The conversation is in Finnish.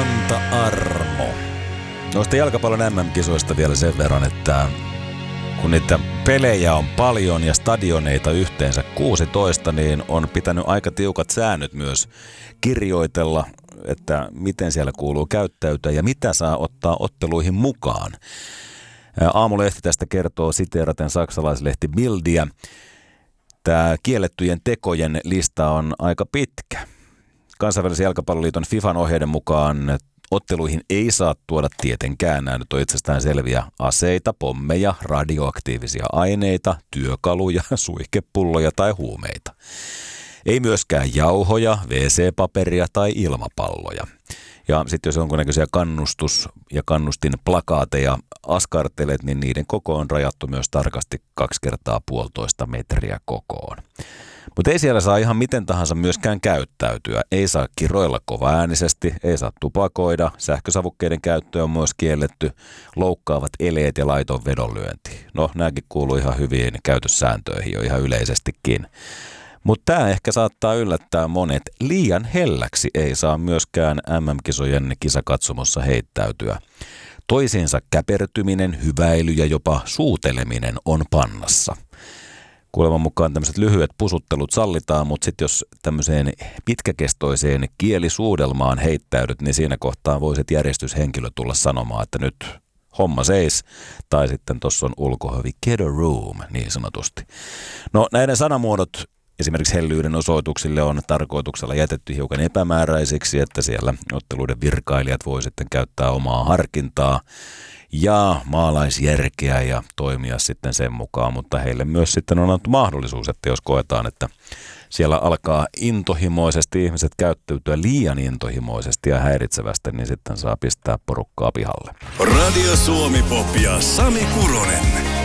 Ranta-Armo. Noista jalkapallon MM-kisoista vielä sen verran, että kun niitä pelejä on paljon ja stadioneita yhteensä 16, niin on pitänyt aika tiukat säännöt myös kirjoitella, että miten siellä kuuluu käyttäytyä ja mitä saa ottaa otteluihin mukaan. Aamulehti tästä kertoo siteeraten saksalaislehti Bildia. Tämä kiellettyjen tekojen lista on aika pitkä. Kansainvälisen jalkapalloliiton FIFAn ohjeiden mukaan otteluihin ei saa tuoda tietenkään, nämä nyt on itsestään selviä, aseita, pommeja, radioaktiivisia aineita, työkaluja, suihkepulloja tai huumeita. Ei myöskään jauhoja, WC-paperia tai ilmapalloja. Ja sitten jos jonkunnäköisiä kannustus- ja kannustinplakaateja askartelet, niin niiden koko on rajattu myös tarkasti 2 × 1,5 metriä kokoon. Mutta ei siellä saa ihan miten tahansa myöskään käyttäytyä. Ei saa kiroilla kovaäänisesti, ei saa tupakoida, sähkösavukkeiden käyttö on myös kielletty, loukkaavat eleet ja laiton vedonlyönti. No, nämäkin kuuluu ihan hyviin käytössääntöihin jo ihan yleisestikin. Mutta tämä ehkä saattaa yllättää monet. Liian helläksi ei saa myöskään MM-kisojen kisakatsomossa heittäytyä. Toisiinsa käpertyminen, hyväily ja jopa suuteleminen on pannassa. Kuuleman mukaan tämmöiset lyhyet pusuttelut sallitaan, mutta sitten jos tämmöiseen pitkäkestoiseen kielisuudelmaan heittäydyt, niin siinä kohtaa voisit järjestyshenkilö tulla sanomaan, että nyt homma seis, tai sitten tuossa on ulkohovi, get a room, niin sanotusti. No näiden sanamuodot esimerkiksi hellyyden osoituksille on tarkoituksella jätetty hiukan epämääräisiksi, että siellä otteluiden virkailijat voi sitten käyttää omaa harkintaa ja maalaisjärkeä ja toimia sitten sen mukaan, mutta heille myös sitten on annettu mahdollisuus, että jos koetaan, että siellä alkaa intohimoisesti ihmiset käyttäytyä liian intohimoisesti ja häiritsevästi, niin sitten saa pistää porukkaa pihalle. Radio Suomi Pop ja Sami Kuronen.